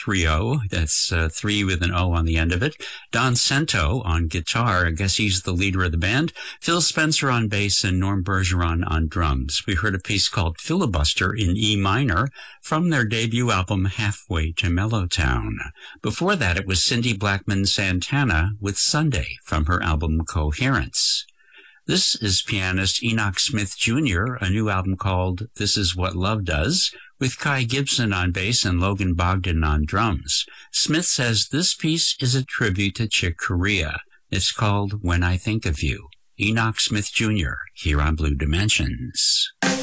trio. That's three with an O on the end of it. Don Cento on guitar. I guess he's the leader of the band. Phil Spencer on bass and Norm Bergeron on drums. We heard a piece called Filibuster in E minor from their debut album Halfway to Mellowtown. Before that, it was Cindy Blackman Santana with Sunday from her album Coherence. This is pianist Enoch Smith Jr., a new album called This Is What Love Does, with Kai Gibson on bass and Logan Bogdan on drums. Smith says this piece is a tribute to Chick Corea. It's called When I Think of You. Enoch Smith Jr., here on Blue Dimensions.